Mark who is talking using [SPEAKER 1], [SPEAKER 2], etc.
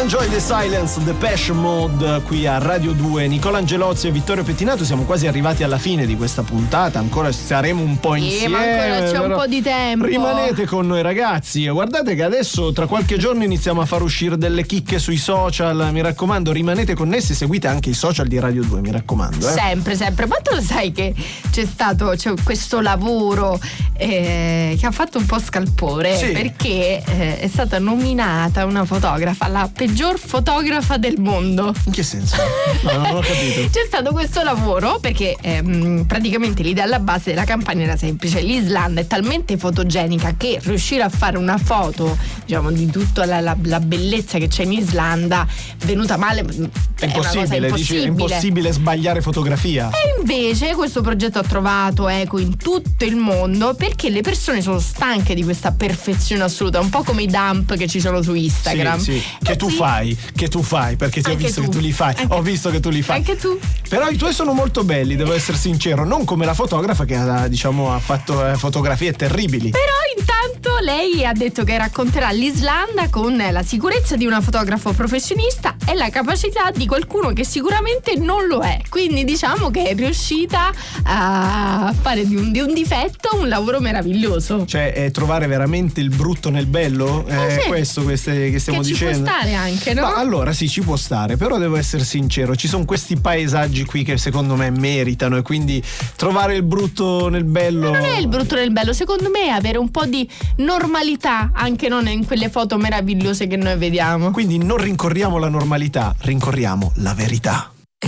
[SPEAKER 1] Enjoy the Silence, Depeche Mode qui a Radio 2. Nicola Angelozzi e Vittorio Pettinato, siamo quasi arrivati alla fine di questa puntata, ancora saremo un po' insieme.
[SPEAKER 2] Ma ancora c'è un po' di tempo.
[SPEAKER 1] Rimanete con noi ragazzi, guardate che adesso tra qualche giorno iniziamo a far uscire delle chicche sui social, mi raccomando rimanete connessi, seguite anche i social di Radio 2, mi raccomando.
[SPEAKER 2] Sempre, ma tu lo sai che c'è questo lavoro che ha fatto un po' scalpore, sì. Perché è stata nominata una fotografa, la peggior fotografa del mondo.
[SPEAKER 1] In che senso? No, non ho capito.
[SPEAKER 2] C'è stato questo lavoro perché praticamente l'idea alla base della campagna era semplice. L'Islanda è talmente fotogenica che riuscire a fare una foto, diciamo, di tutta la bellezza che c'è in Islanda venuta male
[SPEAKER 1] è impossibile, dici, è impossibile sbagliare fotografia.
[SPEAKER 2] E invece questo progetto ha trovato eco in tutto il mondo perché le persone sono stanche di questa perfezione assoluta, un po' come i dump che ci sono su Instagram.
[SPEAKER 1] Sì. Che tu fai, perché ti ho visto che tu li fai. Ho visto che tu li fai.
[SPEAKER 2] Anche tu.
[SPEAKER 1] Però i tuoi sono molto belli, devo essere sincero, non come la fotografa che ha fatto fotografie terribili.
[SPEAKER 2] Però intanto lei ha detto che racconterà l'Islanda con la sicurezza di una fotografo professionista e la capacità di qualcuno che sicuramente non lo è. Quindi diciamo che è riuscita a fare di un difetto un lavoro meraviglioso.
[SPEAKER 1] Cioè trovare veramente il brutto nel bello,
[SPEAKER 2] sì.
[SPEAKER 1] Questo che stiamo
[SPEAKER 2] che
[SPEAKER 1] dicendo.
[SPEAKER 2] Ci può stare anche, no?
[SPEAKER 1] Ma allora sì, ci può stare, però devo essere sincero, ci sono questi paesaggi qui che secondo me meritano, e quindi trovare il brutto nel bello.
[SPEAKER 2] Ma non è il brutto nel bello, secondo me è avere un po' di normalità anche non in quelle foto meravigliose che noi vediamo.
[SPEAKER 1] Quindi non rincorriamo la normalità, rincorriamo la verità.